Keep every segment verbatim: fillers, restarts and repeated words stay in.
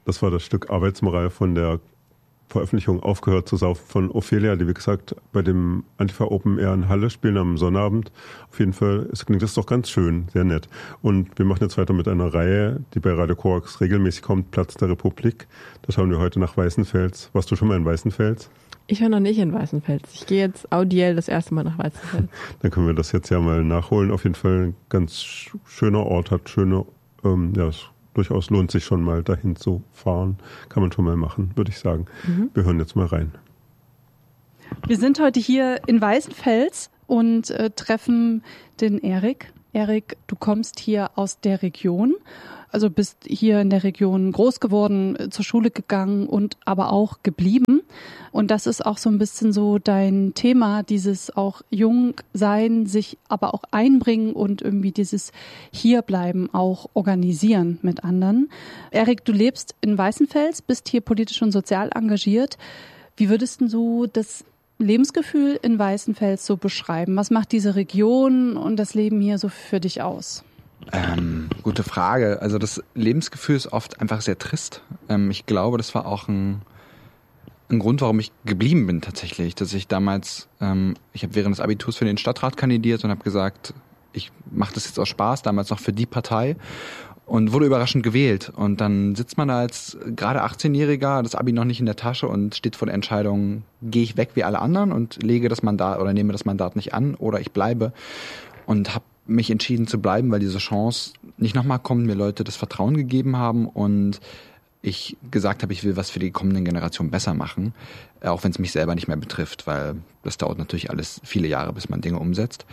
Das war das Stück Arbeitsmoral von der Veröffentlichung Aufgehört zu saufen von Ophelia, die wie gesagt bei dem Antifa Open Air in Halle spielen am Sonnabend. Auf jeden Fall es klingt das doch ganz schön, sehr nett. Und wir machen jetzt weiter mit einer Reihe, die bei Radio Korax regelmäßig kommt, Platz der Republik. Da schauen wir heute nach Weißenfels. Warst du schon mal in Weißenfels? Ich war noch nicht in Weißenfels. Ich gehe jetzt audiell das erste Mal nach Weißenfels. Dann können wir das jetzt ja mal nachholen. Auf jeden Fall ein ganz schöner Ort, hat schöne, ähm, ja, es durchaus lohnt sich schon mal dahin zu fahren. Kann man schon mal machen, würde ich sagen. Mhm. Wir hören jetzt mal rein. Wir sind heute hier in Weißenfels und äh, treffen den Erik. Erik, du kommst hier aus der Region, also bist hier in der Region groß geworden, zur Schule gegangen und aber auch geblieben. Und das ist auch so ein bisschen so dein Thema, dieses auch jung sein, sich aber auch einbringen und irgendwie dieses Hierbleiben auch organisieren mit anderen. Erik, du lebst in Weißenfels, bist hier politisch und sozial engagiert. Wie würdest du das Lebensgefühl in Weißenfels so beschreiben? Was macht diese Region und das Leben hier so für dich aus? Ähm, gute Frage. Also das Lebensgefühl ist oft einfach sehr trist. Ähm, ich glaube, das war auch ein, ein Grund, warum ich geblieben bin tatsächlich. Dass ich damals, ähm, ich habe während des Abiturs für den Stadtrat kandidiert und habe gesagt, ich mache das jetzt aus Spaß, damals noch für die Partei. Und wurde überraschend gewählt. Und dann sitzt man da als gerade achtzehnjähriger, das Abi noch nicht in der Tasche und steht vor der Entscheidung, gehe ich weg wie alle anderen und lege das Mandat oder nehme das Mandat nicht an oder ich bleibe. Und habe mich entschieden zu bleiben, weil diese Chance nicht nochmal kommt, mir Leute das Vertrauen gegeben haben und ich gesagt habe, ich will was für die kommenden Generationen besser machen, auch wenn es mich selber nicht mehr betrifft, weil das dauert natürlich alles viele Jahre, bis man Dinge umsetzt.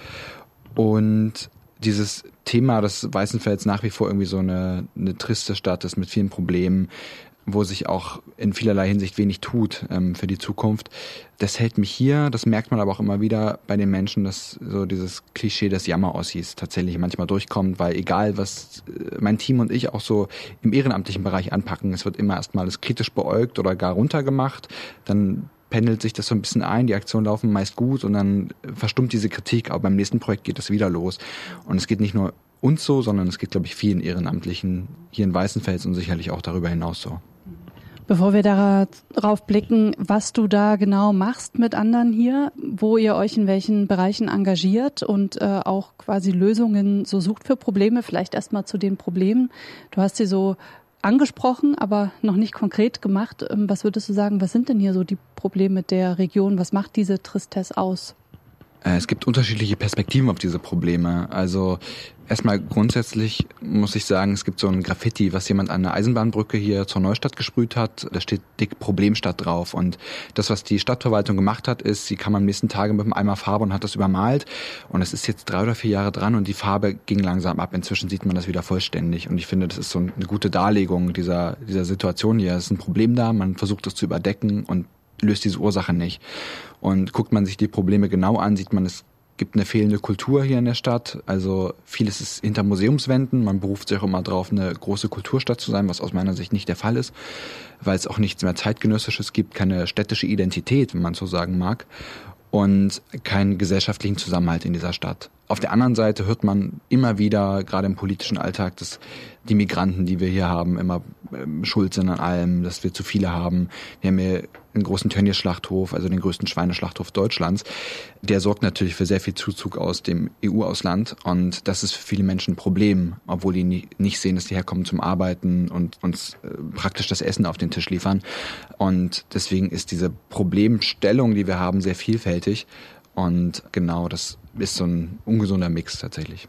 Und dieses Thema, dass Weißenfels nach wie vor irgendwie so eine, eine triste Stadt ist mit vielen Problemen, wo sich auch in vielerlei Hinsicht wenig tut ähm, für die Zukunft. Das hält mich hier, das merkt man aber auch immer wieder bei den Menschen, dass so dieses Klischee des Jammer-Ossis tatsächlich manchmal durchkommt, weil egal, was mein Team und ich auch so im ehrenamtlichen Bereich anpacken, es wird immer erstmal alles kritisch beäugt oder gar runtergemacht, dann pendelt sich das so ein bisschen ein, die Aktionen laufen meist gut und dann verstummt diese Kritik, aber beim nächsten Projekt geht es wieder los. Und es geht nicht nur uns so, sondern es geht, glaube ich, vielen Ehrenamtlichen hier in Weißenfels und sicherlich auch darüber hinaus so. Bevor wir darauf blicken, was du da genau machst mit anderen hier, wo ihr euch in welchen Bereichen engagiert und äh, auch quasi Lösungen so sucht für Probleme, vielleicht erstmal zu den Problemen. Du hast sie so angesprochen, aber noch nicht konkret gemacht. Was würdest du sagen, was sind denn hier so die Probleme der Region? Was macht diese Tristesse aus? Es gibt unterschiedliche Perspektiven auf diese Probleme. Also erstmal grundsätzlich muss ich sagen, es gibt so ein Graffiti, was jemand an der Eisenbahnbrücke hier zur Neustadt gesprüht hat. Da steht dick Problemstadt drauf. Und das, was die Stadtverwaltung gemacht hat, ist, sie kam am nächsten Tage mit einem Eimer Farbe und hat das übermalt. Und es ist jetzt drei oder vier Jahre dran und die Farbe ging langsam ab. Inzwischen sieht man das wieder vollständig. Und ich finde, das ist so eine gute Darlegung dieser, dieser Situation hier. Es ist ein Problem da, man versucht es zu überdecken und löst diese Ursache nicht. Und guckt man sich die Probleme genau an, sieht man, es gibt eine fehlende Kultur hier in der Stadt. Also vieles ist hinter Museumswänden. Man beruft sich auch immer drauf, eine große Kulturstadt zu sein, was aus meiner Sicht nicht der Fall ist, weil es auch nichts mehr Zeitgenössisches gibt, keine städtische Identität, wenn man so sagen mag, und keinen gesellschaftlichen Zusammenhalt in dieser Stadt. Auf der anderen Seite hört man immer wieder, gerade im politischen Alltag, dass die Migranten, die wir hier haben, immer ähm, schuld sind an allem, dass wir zu viele haben. Wir haben hier einen großen Tönnies-Schlachthof, also den größten Schweineschlachthof Deutschlands. Der sorgt natürlich für sehr viel Zuzug aus dem E U-Ausland und das ist für viele Menschen ein Problem, obwohl die nie, nicht sehen, dass die herkommen zum Arbeiten und uns äh, praktisch das Essen auf den Tisch liefern. Und deswegen ist diese Problemstellung, die wir haben, sehr vielfältig. Und genau, das ist so ein ungesunder Mix tatsächlich.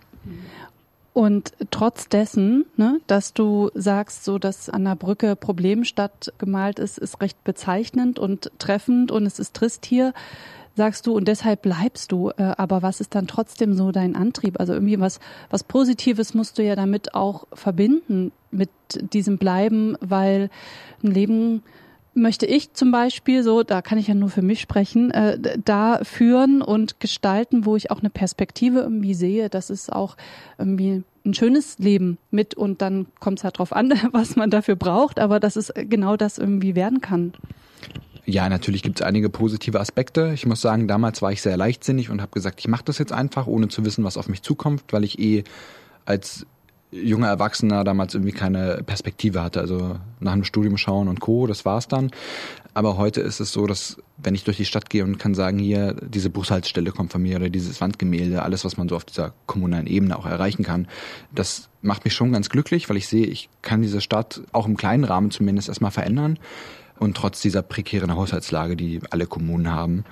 Und trotz dessen, ne, dass du sagst, so dass an der Brücke Problemstadt gemalt ist, ist recht bezeichnend und treffend und es ist trist hier, sagst du, und deshalb bleibst du. Aber was ist dann trotzdem so dein Antrieb? Also irgendwie was, was Positives musst du ja damit auch verbinden mit diesem Bleiben, weil ein Leben möchte ich zum Beispiel so, da kann ich ja nur für mich sprechen, äh, da führen und gestalten, wo ich auch eine Perspektive irgendwie sehe, dass es auch irgendwie ein schönes Leben mit und dann kommt es halt drauf an, was man dafür braucht, aber dass es genau das irgendwie werden kann. Ja, natürlich gibt es einige positive Aspekte. Ich muss sagen, damals war ich sehr leichtsinnig und habe gesagt, ich mache das jetzt einfach, ohne zu wissen, was auf mich zukommt, weil ich eh als junger Erwachsener damals irgendwie keine Perspektive hatte. Also nach dem Studium schauen und Co., das war's dann. Aber heute ist es so, dass wenn ich durch die Stadt gehe und kann sagen, hier, diese Bushaltestelle kommt von mir oder dieses Wandgemälde, alles, was man so auf dieser kommunalen Ebene auch erreichen kann, das macht mich schon ganz glücklich, weil ich sehe, ich kann diese Stadt auch im kleinen Rahmen zumindest erstmal verändern und trotz dieser prekären Haushaltslage, die alle Kommunen haben.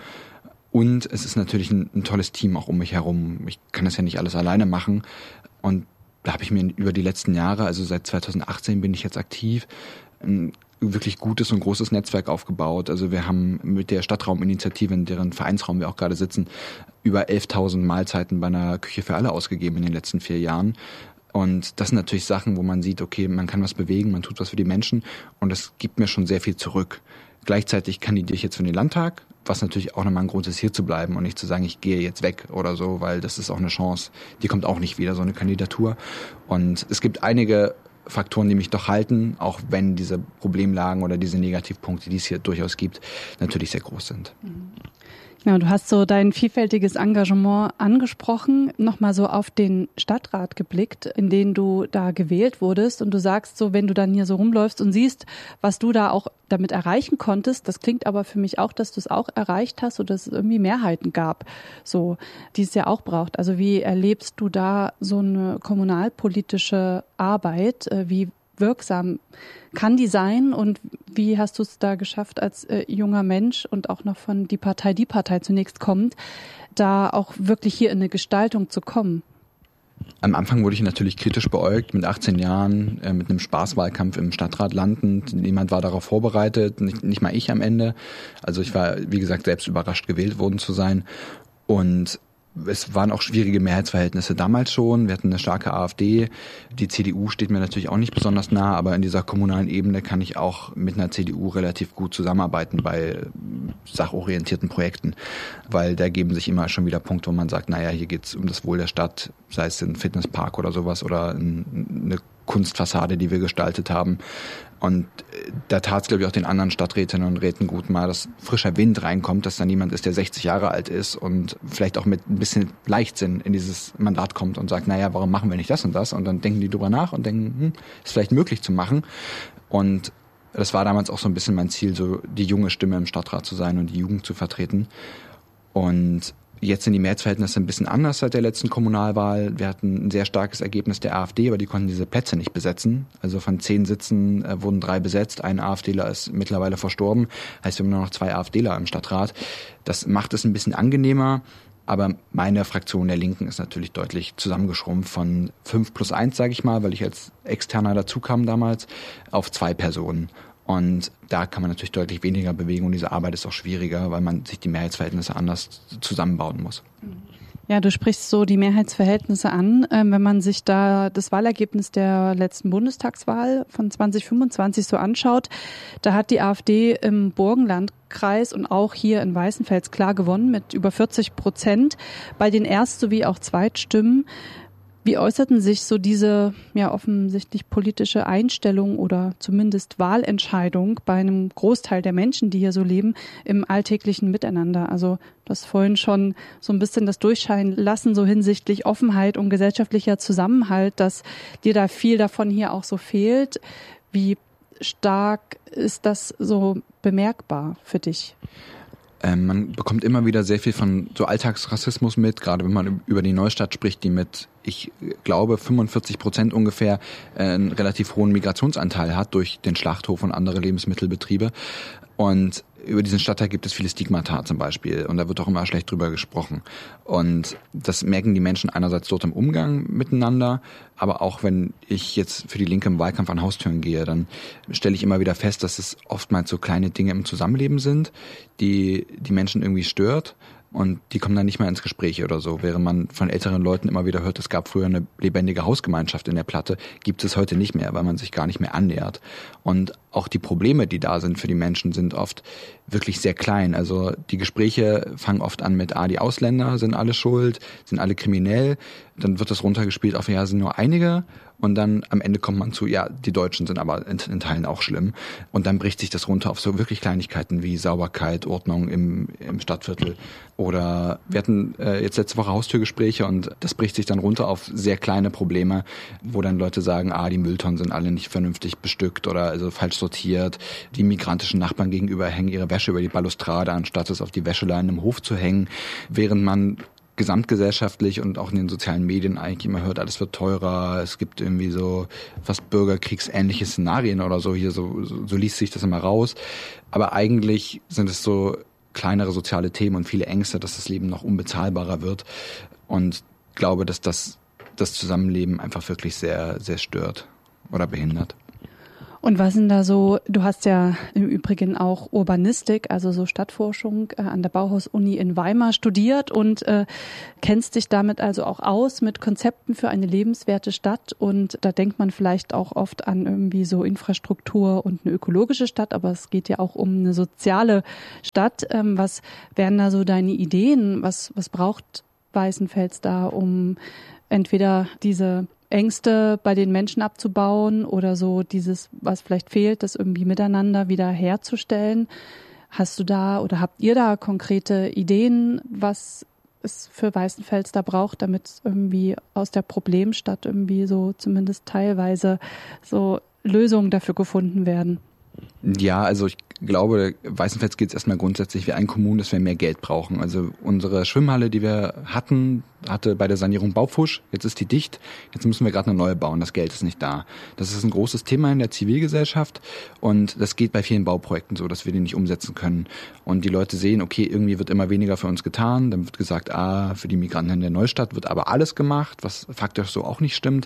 Und es ist natürlich ein, ein tolles Team auch um mich herum. Ich kann das ja nicht alles alleine machen. Und da habe ich mir über die letzten Jahre, also seit zweitausendachtzehn bin ich jetzt aktiv, ein wirklich gutes und großes Netzwerk aufgebaut. Also wir haben mit der Stadtrauminitiative, in deren Vereinsraum wir auch gerade sitzen, über elftausend Mahlzeiten bei einer Küche für alle ausgegeben in den letzten vier Jahren. Und das sind natürlich Sachen, wo man sieht, okay, man kann was bewegen, man tut was für die Menschen und das gibt mir schon sehr viel zurück. Gleichzeitig kandidiere ich jetzt für den Landtag, was natürlich auch nochmal ein Grund ist, hier zu bleiben und nicht zu sagen, ich gehe jetzt weg oder so, weil das ist auch eine Chance, die kommt auch nicht wieder, so eine Kandidatur. Und es gibt einige Faktoren, die mich doch halten, auch wenn diese Problemlagen oder diese Negativpunkte, die es hier durchaus gibt, natürlich sehr groß sind. Ja, du hast so dein vielfältiges Engagement angesprochen, nochmal so auf den Stadtrat geblickt, in den du da gewählt wurdest und du sagst so, wenn du dann hier so rumläufst und siehst, was du da auch damit erreichen konntest, das klingt aber für mich auch, dass du es auch erreicht hast oder dass es irgendwie Mehrheiten gab, so, die es ja auch braucht. Also wie erlebst du da so eine kommunalpolitische Arbeit, wie wirksam kann die sein und wie hast du es da geschafft als äh, junger Mensch und auch noch von die Partei, die Partei zunächst kommt, da auch wirklich hier in eine Gestaltung zu kommen? Am Anfang wurde ich natürlich kritisch beäugt, mit achtzehn Jahren, äh, mit einem Spaßwahlkampf im Stadtrat landend. Niemand war darauf vorbereitet, nicht, nicht mal ich am Ende. Also ich war, wie gesagt, selbst überrascht, gewählt worden zu sein. Und es waren auch schwierige Mehrheitsverhältnisse damals schon. Wir hatten eine starke AfD. Die C D U steht mir natürlich auch nicht besonders nah, aber in dieser kommunalen Ebene kann ich auch mit einer C D U relativ gut zusammenarbeiten bei sachorientierten Projekten, weil da geben sich immer schon wieder Punkte, wo man sagt, naja, hier geht's um das Wohl der Stadt, sei es ein Fitnesspark oder sowas oder eine Kunstfassade, die wir gestaltet haben. Und da tat es, glaube ich, auch den anderen Stadträtinnen und Räten gut mal, dass frischer Wind reinkommt, dass da niemand ist, der sechzig Jahre alt ist und vielleicht auch mit ein bisschen Leichtsinn in dieses Mandat kommt und sagt, naja, warum machen wir nicht das und das? Und dann denken die drüber nach und denken, hm, ist vielleicht möglich zu machen. Und das war damals auch so ein bisschen mein Ziel, so die junge Stimme im Stadtrat zu sein und die Jugend zu vertreten. Und jetzt sind die Mehrheitsverhältnisse ein bisschen anders seit der letzten Kommunalwahl. Wir hatten ein sehr starkes Ergebnis der AfD, aber die konnten diese Plätze nicht besetzen. Also von zehn Sitzen äh, wurden drei besetzt. Ein AfDler ist mittlerweile verstorben. Heißt, wir haben nur noch zwei AfDler im Stadtrat. Das macht es ein bisschen angenehmer. Aber meine Fraktion der Linken ist natürlich deutlich zusammengeschrumpft von fünf plus eins, sage ich mal, weil ich als Externer dazu kam damals, auf zwei Personen. Und da kann man natürlich deutlich weniger bewegen und diese Arbeit ist auch schwieriger, weil man sich die Mehrheitsverhältnisse anders zusammenbauen muss. Ja, du sprichst so die Mehrheitsverhältnisse an. Ähm, wenn man sich da das Wahlergebnis der letzten Bundestagswahl von zwanzig fünfundzwanzig so anschaut, da hat die AfD im Burgenlandkreis und auch hier in Weißenfels klar gewonnen mit über vierzig Prozent bei den Erst- sowie auch Zweitstimmen. Wie äußerten sich so diese ja offensichtlich politische Einstellung oder zumindest Wahlentscheidung bei einem Großteil der Menschen, die hier so leben, im alltäglichen Miteinander? Also du hast vorhin schon so ein bisschen das durchscheinen lassen, so hinsichtlich Offenheit und gesellschaftlicher Zusammenhalt, dass dir da viel davon hier auch so fehlt. Wie stark ist das so bemerkbar für dich? Ähm, man bekommt immer wieder sehr viel von so Alltagsrassismus mit, gerade wenn man über die Neustadt spricht, die mit, ich glaube, fünfundvierzig Prozent ungefähr äh, einen relativ hohen Migrationsanteil hat durch den Schlachthof und andere Lebensmittelbetriebe. Und über diesen Stadtteil gibt es viele Stigmata zum Beispiel und da wird auch immer schlecht drüber gesprochen. Und das merken die Menschen einerseits dort im Umgang miteinander, aber auch wenn ich jetzt für die Linke im Wahlkampf an Haustüren gehe, dann stelle ich immer wieder fest, dass es oftmals so kleine Dinge im Zusammenleben sind, die die Menschen irgendwie stört. Und die kommen dann nicht mehr ins Gespräch oder so. Während man von älteren Leuten immer wieder hört, es gab früher eine lebendige Hausgemeinschaft in der Platte, gibt es heute nicht mehr, weil man sich gar nicht mehr annähert. Und auch die Probleme, die da sind für die Menschen, sind oft wirklich sehr klein. Also die Gespräche fangen oft an mit, ah, die Ausländer sind alle schuld, sind alle kriminell. dann wird das runtergespielt auf, ja, sind nur einige und dann am Ende kommt man zu, ja, die Deutschen sind aber in, in Teilen auch schlimm und dann bricht sich das runter auf so wirklich Kleinigkeiten wie Sauberkeit, Ordnung im, im Stadtviertel oder wir hatten äh, jetzt letzte Woche Haustürgespräche und das bricht sich dann runter auf sehr kleine Probleme, wo dann Leute sagen, ah, die Mülltonnen sind alle nicht vernünftig bestückt oder also falsch sortiert, die migrantischen Nachbarn gegenüber hängen ihre Wäsche über die Balustrade, anstatt es auf die Wäscheleinen im Hof zu hängen, während man gesamtgesellschaftlich und auch in den sozialen Medien eigentlich immer hört, alles wird teurer, es gibt irgendwie so fast bürgerkriegsähnliche Szenarien oder so, hier so, so, so liest sich das immer raus. Aber eigentlich sind es so kleinere soziale Themen und viele Ängste, dass das Leben noch unbezahlbarer wird und glaube, dass das das Zusammenleben einfach wirklich sehr, sehr stört oder behindert. Und was sind da so, du hast ja im Übrigen auch Urbanistik, also so Stadtforschung äh, an der Bauhaus-Uni in Weimar studiert und äh, kennst dich damit also auch aus mit Konzepten für eine lebenswerte Stadt und da denkt man vielleicht auch oft an irgendwie so Infrastruktur und eine ökologische Stadt, aber es geht ja auch um eine soziale Stadt. Ähm, was wären da so deine Ideen? Was, was braucht Weißenfels da, um entweder diese Ängste bei den Menschen abzubauen oder so dieses, was vielleicht fehlt, das irgendwie miteinander wieder herzustellen. Hast du da oder habt ihr da konkrete Ideen, was es für Weißenfels da braucht, damit irgendwie aus der Problemstadt irgendwie so zumindest teilweise so Lösungen dafür gefunden werden? Ja, also ich glaube, Weißenfels geht es erstmal grundsätzlich wie ein Kommunen, dass wir mehr Geld brauchen. Also unsere Schwimmhalle, die wir hatten, hatte bei der Sanierung Baupfusch. Jetzt ist die dicht. Jetzt müssen wir gerade eine neue bauen. Das Geld ist nicht da. Das ist ein großes Thema in der Zivilgesellschaft und das geht bei vielen Bauprojekten so, dass wir die nicht umsetzen können. Und die Leute sehen, okay, irgendwie wird immer weniger für uns getan. Dann wird gesagt, ah, für die Migranten in der Neustadt wird aber alles gemacht, was faktisch so auch nicht stimmt.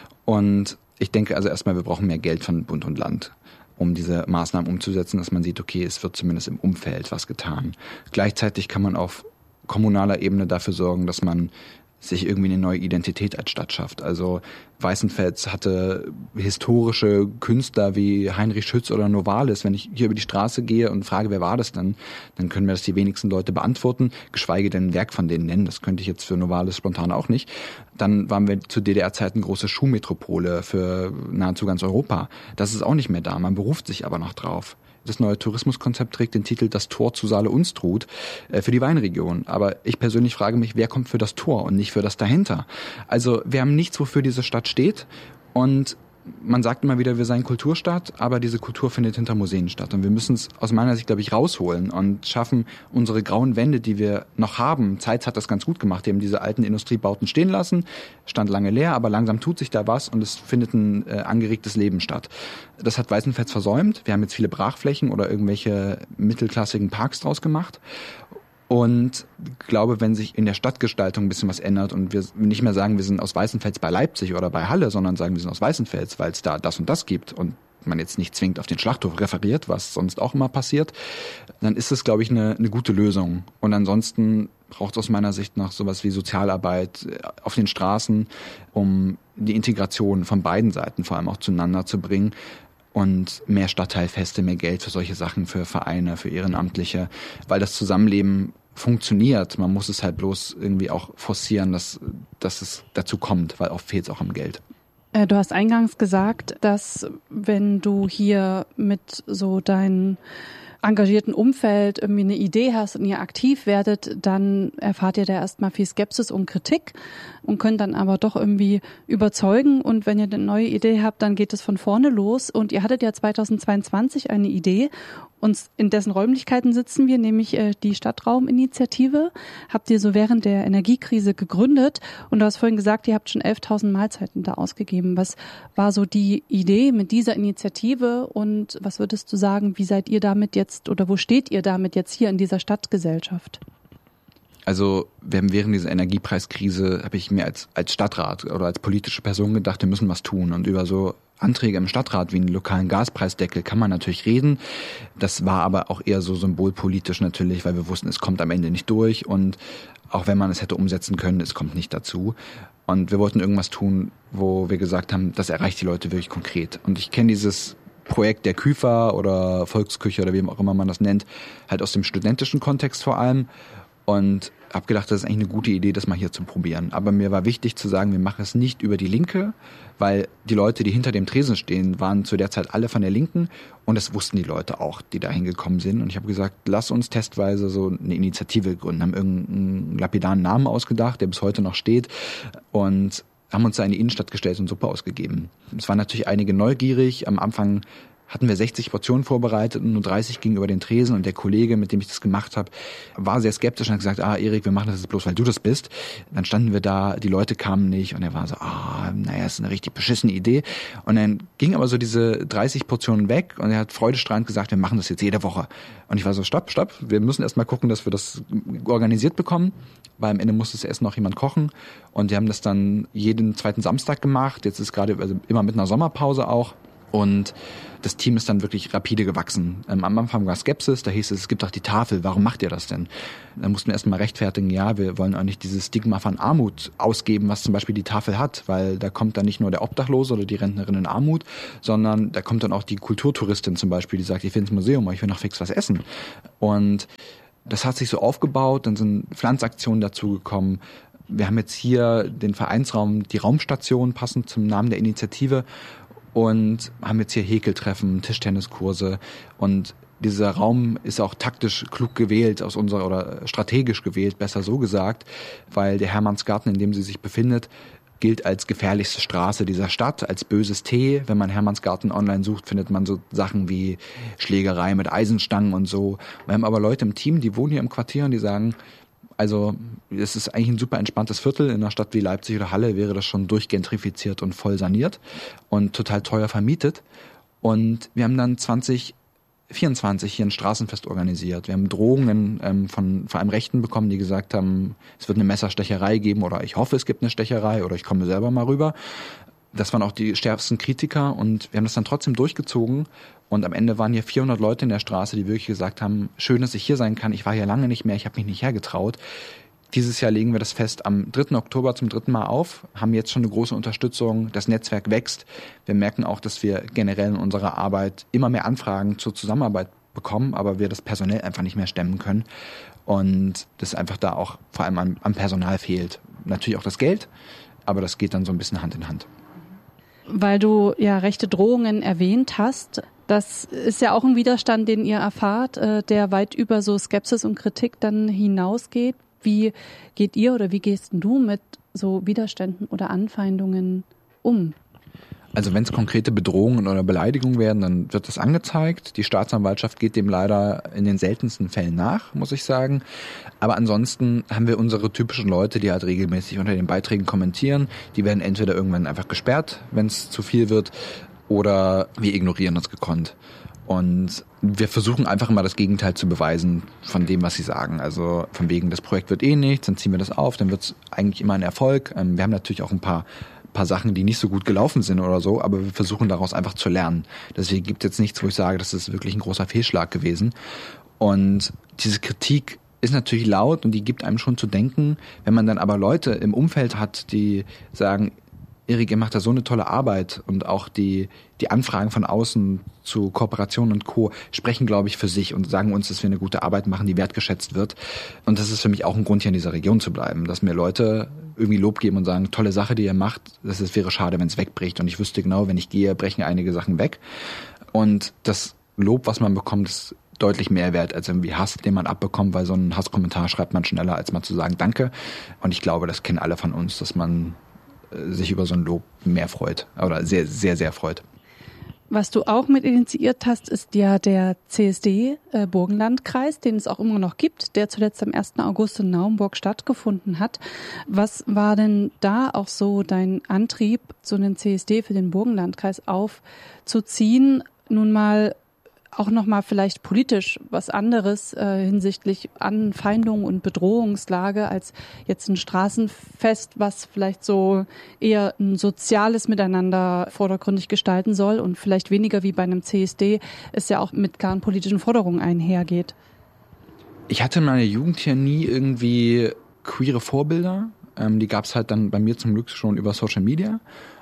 Und ich denke also erstmal, wir brauchen mehr Geld von Bund und Land, um diese Maßnahmen umzusetzen, dass man sieht, okay, es wird zumindest im Umfeld was getan. Gleichzeitig kann man auf kommunaler Ebene dafür sorgen, dass man sich irgendwie eine neue Identität als Stadt schafft. Also Weißenfels hatte historische Künstler wie Heinrich Schütz oder Novalis. Wenn ich hier über die Straße gehe und frage, wer war das denn, dann können mir das die wenigsten Leute beantworten, geschweige denn ein Werk von denen nennen. Das könnte ich jetzt für Novalis spontan auch nicht. Dann waren wir zu D D R-Zeiten große Schuhmetropole für nahezu ganz Europa. Das ist auch nicht mehr da. Man beruft sich aber noch drauf. Das neue Tourismuskonzept trägt den Titel Das Tor zu Saale-Unstrut äh, für die Weinregion. Aber ich persönlich frage mich, wer kommt für das Tor und nicht für das dahinter? Also wir haben nichts, wofür diese Stadt steht. Und man sagt immer wieder, wir seien Kulturstadt, aber diese Kultur findet hinter Museen statt. Und wir müssen es aus meiner Sicht, glaube ich, rausholen und schaffen, unsere grauen Wände, die wir noch haben. Zeitz hat das ganz gut gemacht. Die haben diese alten Industriebauten stehen lassen, stand lange leer, aber langsam tut sich da was und es findet ein äh, angeregtes Leben statt. Das hat Weißenfels versäumt. Wir haben jetzt viele Brachflächen oder irgendwelche mittelklassigen Parks draus gemacht. Und glaube, wenn sich in der Stadtgestaltung ein bisschen was ändert und wir nicht mehr sagen, wir sind aus Weißenfels bei Leipzig oder bei Halle, sondern sagen, wir sind aus Weißenfels, weil es da das und das gibt und man jetzt nicht zwingend auf den Schlachthof referiert, was sonst auch immer passiert, dann ist es, glaube ich, eine, eine gute Lösung. Und ansonsten braucht es aus meiner Sicht noch sowas wie Sozialarbeit auf den Straßen, um die Integration von beiden Seiten vor allem auch zueinander zu bringen. Und mehr Stadtteilfeste, mehr Geld für solche Sachen, für Vereine, für Ehrenamtliche, weil das Zusammenleben funktioniert. Man muss es halt bloß irgendwie auch forcieren, dass, dass es dazu kommt, weil oft fehlt es auch am Geld. Du hast eingangs gesagt, dass wenn du hier mit so deinen engagierten Umfeld irgendwie eine Idee hast und ihr aktiv werdet, dann erfahrt ihr da erstmal viel Skepsis und Kritik und könnt dann aber doch irgendwie überzeugen. Und wenn ihr eine neue Idee habt, dann geht es von vorne los. Und ihr hattet ja zweitausendzweiundzwanzig eine Idee. Und in dessen Räumlichkeiten sitzen wir, nämlich äh, die Stadtrauminitiative. Habt ihr so während der Energiekrise gegründet. Und du hast vorhin gesagt, ihr habt schon elftausend Mahlzeiten da ausgegeben. Was war so die Idee mit dieser Initiative? Und was würdest du sagen, wie seid ihr damit jetzt oder wo steht ihr damit jetzt hier in dieser Stadtgesellschaft? Also wir haben während dieser Energiepreiskrise, habe ich mir als als Stadtrat oder als politische Person gedacht, wir müssen was tun. Und über so Anträge im Stadtrat wie einen lokalen Gaspreisdeckel kann man natürlich reden. Das war aber auch eher so symbolpolitisch natürlich, weil wir wussten, es kommt am Ende nicht durch. Und auch wenn man es hätte umsetzen können, es kommt nicht dazu. Und wir wollten irgendwas tun, wo wir gesagt haben, das erreicht die Leute wirklich konkret. Und ich kenne dieses Projekt der Küfer oder Volksküche oder wie auch immer man das nennt, halt aus dem studentischen Kontext vor allem. und habe gedacht, das ist eigentlich eine gute Idee, das mal hier zu probieren. Aber mir war wichtig zu sagen, wir machen es nicht über die Linke, weil die Leute, die hinter dem Tresen stehen, waren zu der Zeit alle von der Linken und das wussten die Leute auch, die da hingekommen sind. Und ich habe gesagt, lass uns testweise so eine Initiative gründen, haben irgendeinen lapidaren Namen ausgedacht, der bis heute noch steht und haben uns da in die Innenstadt gestellt und Suppe ausgegeben. Es waren natürlich einige neugierig. Am Anfang hatten wir sechzig Portionen vorbereitet und nur dreißig gegenüber den Tresen. Und der Kollege, mit dem ich das gemacht habe, war sehr skeptisch und hat gesagt, ah, Erik, wir machen das jetzt bloß, weil du das bist. Dann standen wir da, die Leute kamen nicht und er war so, ah, naja, ist eine richtig beschissene Idee. Und dann ging aber so diese dreißig Portionen weg und er hat freudestrahlend gesagt, wir machen das jetzt jede Woche. Und ich war so, stopp, stopp, wir müssen erst mal gucken, dass wir das organisiert bekommen, weil am Ende musste es erst noch jemand kochen. Und wir haben das dann jeden zweiten Samstag gemacht. Jetzt ist gerade, also immer mit einer Sommerpause auch. Und das Team ist dann wirklich rapide gewachsen. Ähm, am Anfang war Skepsis, da hieß es, es gibt doch die Tafel, warum macht ihr das denn? Da mussten wir erst mal rechtfertigen, ja, wir wollen auch nicht dieses Stigma von Armut ausgeben, was zum Beispiel die Tafel hat, weil da kommt dann nicht nur der Obdachlose oder die Rentnerin in Armut, sondern da kommt dann auch die Kulturtouristin zum Beispiel, die sagt, ich will ins Museum, aber ich will noch fix was essen. Und das hat sich so aufgebaut, dann sind Pflanzaktionen dazugekommen. Wir haben jetzt hier den Vereinsraum, die Raumstation, passend zum Namen der Initiative, und haben jetzt hier Häkeltreffen, Tischtenniskurse und dieser Raum ist auch taktisch klug gewählt aus unserer oder strategisch gewählt, besser so gesagt, weil der Hermannsgarten, in dem sie sich befindet, gilt als gefährlichste Straße dieser Stadt, als böses T. Wenn man Hermannsgarten online sucht, findet man so Sachen wie Schlägerei mit Eisenstangen und so. Wir haben aber Leute im Team, die wohnen hier im Quartier und die sagen, also es ist eigentlich ein super entspanntes Viertel. In einer Stadt wie Leipzig oder Halle wäre das schon durchgentrifiziert und voll saniert und total teuer vermietet. Und wir haben dann zwanzig vierundzwanzig hier ein Straßenfest organisiert. Wir haben Drohungen ähm, von vor allem Rechten bekommen, die gesagt haben, es wird eine Messerstecherei geben oder ich hoffe, es gibt eine Stecherei oder ich komme selber mal rüber. Das waren auch die stärksten Kritiker und wir haben das dann trotzdem durchgezogen. Und am Ende waren hier vierhundert Leute in der Straße, die wirklich gesagt haben, schön, dass ich hier sein kann. Ich war hier lange nicht mehr, ich habe mich nicht hergetraut. Dieses Jahr legen wir das Fest am dritten Oktober zum dritten Mal auf, haben jetzt schon eine große Unterstützung, das Netzwerk wächst. Wir merken auch, dass wir generell in unserer Arbeit immer mehr Anfragen zur Zusammenarbeit bekommen, aber wir das personell einfach nicht mehr stemmen können. Und das einfach da auch vor allem am, am Personal fehlt. Natürlich auch das Geld, aber das geht dann so ein bisschen Hand in Hand. Weil du ja rechte Drohungen erwähnt hast, das ist ja auch ein Widerstand, den ihr erfahrt, der weit über so Skepsis und Kritik dann hinausgeht. Wie geht ihr oder wie gehst du mit so Widerständen oder Anfeindungen um? Also wenn es konkrete Bedrohungen oder Beleidigungen werden, dann wird das angezeigt. Die Staatsanwaltschaft geht dem leider in den seltensten Fällen nach, muss ich sagen. Aber ansonsten haben wir unsere typischen Leute, die halt regelmäßig unter den Beiträgen kommentieren. Die werden entweder irgendwann einfach gesperrt, wenn es zu viel wird, oder wir ignorieren das gekonnt. Und wir versuchen einfach immer das Gegenteil zu beweisen von dem, was sie sagen. Also von wegen, das Projekt wird eh nichts, dann ziehen wir das auf, dann wird es eigentlich immer ein Erfolg. Wir haben natürlich auch ein paar paar Sachen, die nicht so gut gelaufen sind oder so, aber wir versuchen daraus einfach zu lernen. Deswegen gibt es jetzt nichts, wo ich sage, das ist wirklich ein großer Fehlschlag gewesen. Und diese Kritik ist natürlich laut und die gibt einem schon zu denken. Wenn man dann aber Leute im Umfeld hat, die sagen, Erik, ihr macht da so eine tolle Arbeit und auch die die Anfragen von außen zu Kooperation und Co. sprechen, glaube ich, für sich und sagen uns, dass wir eine gute Arbeit machen, die wertgeschätzt wird. Und das ist für mich auch ein Grund, hier in dieser Region zu bleiben, dass mir Leute irgendwie Lob geben und sagen, tolle Sache, die ihr macht, das ist, wäre schade, wenn es wegbricht. Und ich wüsste genau, wenn ich gehe, brechen einige Sachen weg. Und das Lob, was man bekommt, ist deutlich mehr wert als irgendwie Hass, den man abbekommt, weil so einen Hasskommentar schreibt man schneller, als mal zu sagen Danke. Und ich glaube, das kennen alle von uns, dass man sich über so ein Lob mehr freut oder sehr, sehr, sehr freut. Was du auch mit initiiert hast, ist ja der C S D äh, Burgenlandkreis, den es auch immer noch gibt, der zuletzt am ersten August in Naumburg stattgefunden hat. Was war denn da auch so dein Antrieb, so einen C S D für den Burgenlandkreis aufzuziehen? Nun mal auch nochmal vielleicht politisch was anderes äh, hinsichtlich Anfeindung und Bedrohungslage als jetzt ein Straßenfest, was vielleicht so eher ein soziales Miteinander vordergründig gestalten soll und vielleicht weniger wie bei einem C S D es ja auch mit klaren politischen Forderungen einhergeht. Ich hatte in meiner Jugend hier nie irgendwie queere Vorbilder. Ähm, die gab es halt dann bei mir zum Glück schon über Social Media.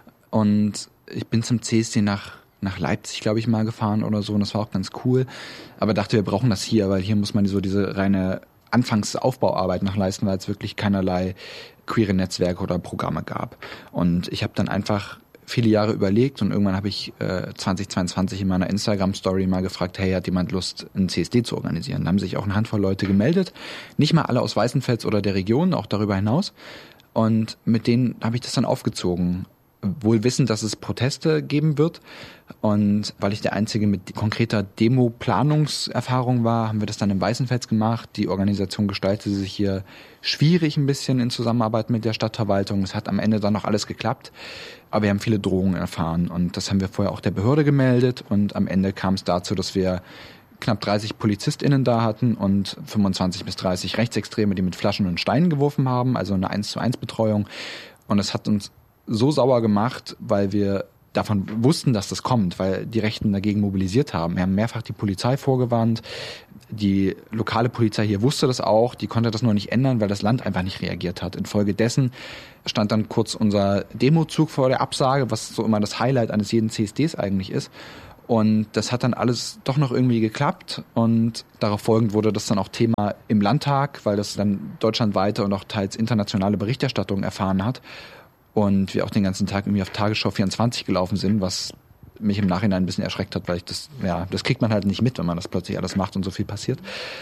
Und ich bin zum C S D nach nach Leipzig, glaube ich, mal gefahren oder so und das war auch ganz cool. Aber dachte, wir brauchen das hier, weil hier muss man so diese reine Anfangsaufbauarbeit noch leisten, weil es wirklich keinerlei queere Netzwerke oder Programme gab. Und ich habe dann einfach viele Jahre überlegt und irgendwann habe ich äh, zwanzig zweiundzwanzig in meiner Instagram-Story mal gefragt, hey, hat jemand Lust, einen C S D zu organisieren? Da haben sich auch eine Handvoll Leute gemeldet, nicht mal alle aus Weißenfels oder der Region, auch darüber hinaus. Und mit denen habe ich das dann aufgezogen, wohl wissend, dass es Proteste geben wird. Und weil ich der Einzige mit konkreter Demo-Planungserfahrung war, haben wir das dann in Weißenfels gemacht. Die Organisation gestaltete sich hier schwierig ein bisschen in Zusammenarbeit mit der Stadtverwaltung. Es hat am Ende dann noch alles geklappt, aber wir haben viele Drohungen erfahren und das haben wir vorher auch der Behörde gemeldet und am Ende kam es dazu, dass wir knapp dreißig PolizistInnen da hatten und fünfundzwanzig bis dreißig Rechtsextreme, die mit Flaschen und Steinen geworfen haben, also eine eins zu eins Betreuung. Und es hat uns so sauer gemacht, weil wir davon wussten, dass das kommt, weil die Rechten dagegen mobilisiert haben. Wir haben mehrfach die Polizei vorgewarnt. Die lokale Polizei hier wusste das auch, die konnte das nur nicht ändern, weil das Land einfach nicht reagiert hat. Infolgedessen stand dann kurz unser Demozug vor der Absage, was so immer das Highlight eines jeden C S Ds eigentlich ist. Und das hat dann alles doch noch irgendwie geklappt und darauf folgend wurde das dann auch Thema im Landtag, weil das dann deutschlandweite und auch teils internationale Berichterstattung erfahren hat. Und wir auch den ganzen Tag irgendwie auf Tagesschau vierundzwanzig gelaufen sind, was mich im Nachhinein ein bisschen erschreckt hat, weil ich das, ja, das kriegt man halt nicht mit, wenn man das plötzlich alles macht und so viel passiert.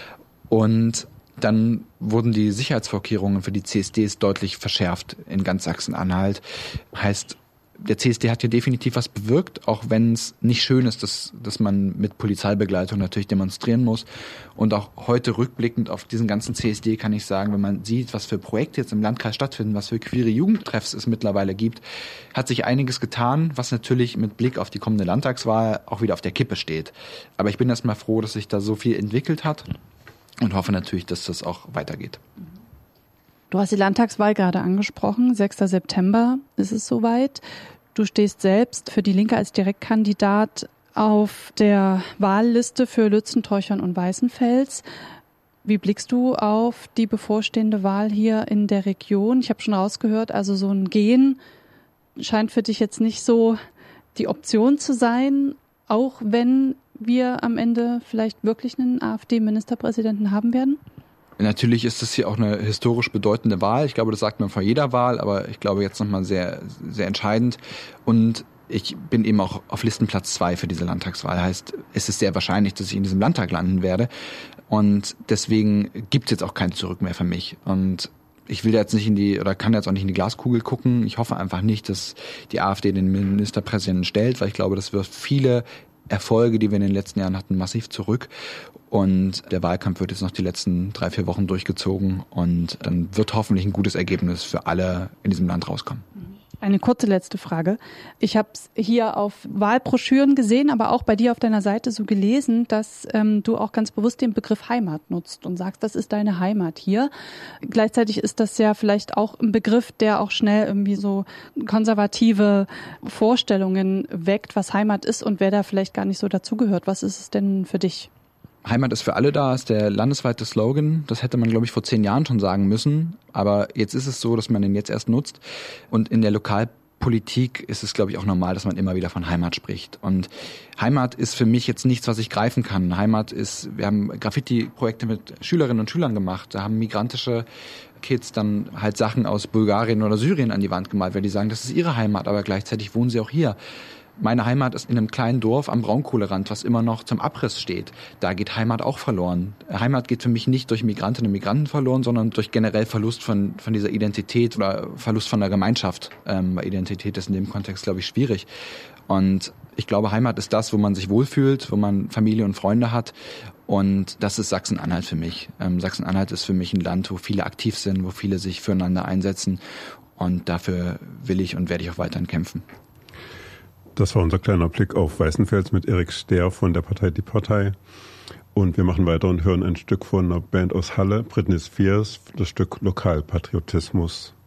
Und dann wurden die Sicherheitsvorkehrungen für die C S Ds deutlich verschärft in ganz Sachsen-Anhalt. Heißt, der C S D hat hier definitiv was bewirkt, auch wenn es nicht schön ist, dass, dass man mit Polizeibegleitung natürlich demonstrieren muss. Und auch heute rückblickend auf diesen ganzen C S D kann ich sagen, wenn man sieht, was für Projekte jetzt im Landkreis stattfinden, was für queere Jugendtreffs es mittlerweile gibt, hat sich einiges getan, was natürlich mit Blick auf die kommende Landtagswahl auch wieder auf der Kippe steht. Aber ich bin erstmal froh, dass sich da so viel entwickelt hat und hoffe natürlich, dass das auch weitergeht. Du hast die Landtagswahl gerade angesprochen. sechster September ist es soweit. Du stehst selbst für die Linke als Direktkandidat auf der Wahlliste für Lützen, Teuchern und Weißenfels. Wie blickst du auf die bevorstehende Wahl hier in der Region? Ich habe schon rausgehört, also so ein Gehen scheint für dich jetzt nicht so die Option zu sein, auch wenn wir am Ende vielleicht wirklich einen AfD-Ministerpräsidenten haben werden? Natürlich ist es hier auch eine historisch bedeutende Wahl. Ich glaube, das sagt man vor jeder Wahl, aber ich glaube jetzt nochmal sehr, sehr entscheidend. Und ich bin eben auch auf Listenplatz zwei für diese Landtagswahl. Heißt, es ist sehr wahrscheinlich, dass ich in diesem Landtag landen werde. Und deswegen gibt es jetzt auch kein Zurück mehr für mich. Und ich will jetzt nicht in die, oder kann jetzt auch nicht in die Glaskugel gucken. Ich hoffe einfach nicht, dass die AfD den Ministerpräsidenten stellt, weil ich glaube, das wirft viele Erfolge, die wir in den letzten Jahren hatten, massiv zurück. Und der Wahlkampf wird jetzt noch die letzten drei, vier Wochen durchgezogen und dann wird hoffentlich ein gutes Ergebnis für alle in diesem Land rauskommen. Eine kurze letzte Frage. Ich habe es hier auf Wahlbroschüren gesehen, aber auch bei dir auf deiner Seite so gelesen, dass ähm, du auch ganz bewusst den Begriff Heimat nutzt und sagst, das ist deine Heimat hier. Gleichzeitig ist das ja vielleicht auch ein Begriff, der auch schnell irgendwie so konservative Vorstellungen weckt, was Heimat ist und wer da vielleicht gar nicht so dazugehört. Was ist es denn für dich? Heimat ist für alle da, ist der landesweite Slogan. Das hätte man, glaube ich, vor zehn Jahren schon sagen müssen. Aber jetzt ist es so, dass man den jetzt erst nutzt. Und in der Lokalpolitik ist es, glaube ich, auch normal, dass man immer wieder von Heimat spricht. Und Heimat ist für mich jetzt nichts, was ich greifen kann. Heimat ist, wir haben Graffiti-Projekte mit Schülerinnen und Schülern gemacht. Da haben migrantische Kids dann halt Sachen aus Bulgarien oder Syrien an die Wand gemalt, weil die sagen, das ist ihre Heimat, aber gleichzeitig wohnen sie auch hier. Meine Heimat ist in einem kleinen Dorf am Braunkohlerand, was immer noch zum Abriss steht. Da geht Heimat auch verloren. Heimat geht für mich nicht durch Migrantinnen und Migranten verloren, sondern durch generell Verlust von, von dieser Identität oder Verlust von der Gemeinschaft. Ähm, weil Identität ist in dem Kontext, glaube ich, schwierig. Und ich glaube, Heimat ist das, wo man sich wohlfühlt, wo man Familie und Freunde hat. Und das ist Sachsen-Anhalt für mich. Ähm, Sachsen-Anhalt ist für mich ein Land, wo viele aktiv sind, wo viele sich füreinander einsetzen. Und dafür will ich und werde ich auch weiterhin kämpfen. Das war unser kleiner Blick auf Weißenfels mit Erik Stehr von der Partei Die Partei. Und wir machen weiter und hören ein Stück von einer Band aus Halle, Britney Spears, das Stück Lokalpatriotismus.